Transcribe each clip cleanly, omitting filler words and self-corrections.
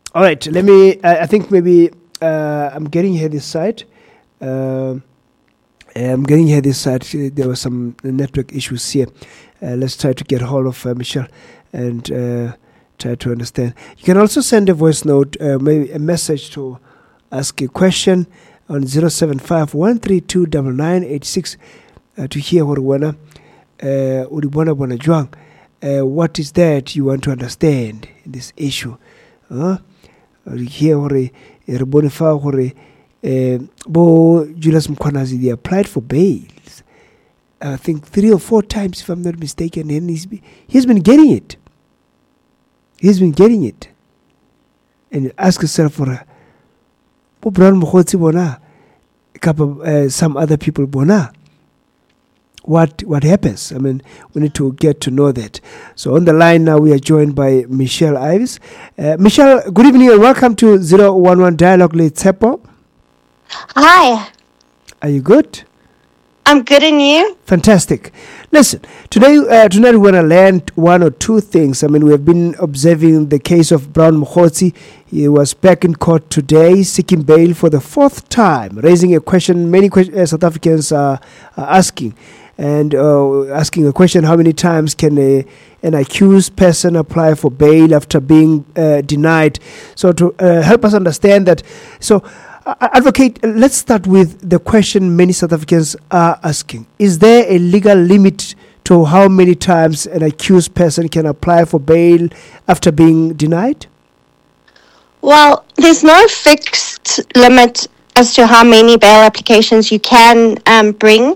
All right, let me. I think maybe I'm getting here this side. I'm getting here this side. There were some network issues here. Let's try to get hold of Michelle and try to understand. You can also send a voice note, maybe a message to ask a question on 075-132-9986 to hear what what is that you want to understand in this issue. Here Bo Julius Mkwanazi, they applied for bails. I think 3 or 4 times, if I'm not mistaken, and he's been getting it. He's been getting it. And you ask yourself for some other people bona. What happens? I mean, we need to get to know that. So on the line now, we are joined by Michelle Ives. Michelle, good evening and welcome to 011 Dialogue with Tsepo. Hi. Are you good? I'm good, and you? Fantastic. Listen, tonight we're going to learn 1 or 2 things. I mean, we have been observing the case of Brown Mokgotsi. He was back in court today seeking bail for the 4th time, raising a question many South Africans are asking. And asking a question, how many times can an accused person apply for bail after being denied? So to help us understand that, Advocate, let's start with the question many South Africans are asking. Is there a legal limit to how many times an accused person can apply for bail after being denied? Well, there's no fixed limit as to how many bail applications you can bring.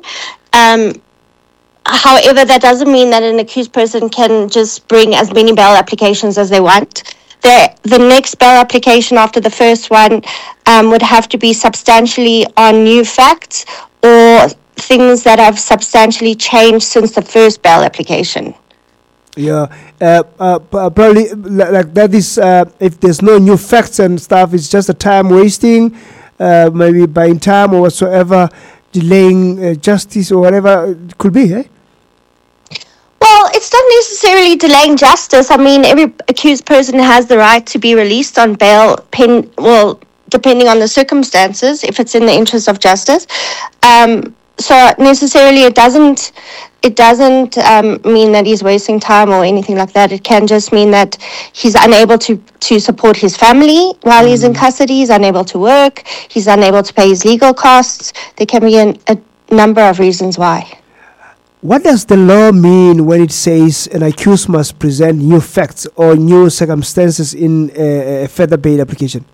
However, that doesn't mean that an accused person can just bring as many bail applications as they want. The next bail application after the first one would have to be substantially on new facts or things that have substantially changed since the first bail application. Yeah, probably like that is if there's no new facts and stuff, it's just a time wasting, maybe buying time or whatsoever, delaying justice or whatever it could be, eh? Well, it's not necessarily delaying justice. I mean, every accused person has the right to be released on bail, depending on the circumstances, if it's in the interest of justice. So necessarily it doesn't mean that he's wasting time or anything like that. It can just mean that he's unable to support his family while he's in custody. He's unable to work. He's unable to pay his legal costs. There can be a number of reasons why. What does the law mean when it says an accused must present new facts or new circumstances in a further bail application?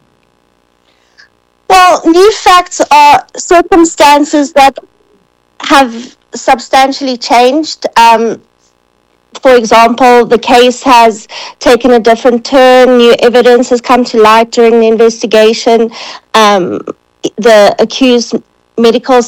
Well, new facts are circumstances that have substantially changed. For example, the case has taken a different turn. New evidence has come to light during the investigation. The accused medical